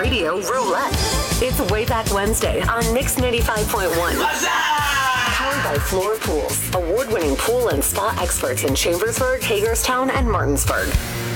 Radio Roulette. It's Way Back Wednesday on Mix 95.1. Powered by Floor Pools, award-winning pool and spa experts in Chambersburg, Hagerstown, and Martinsburg.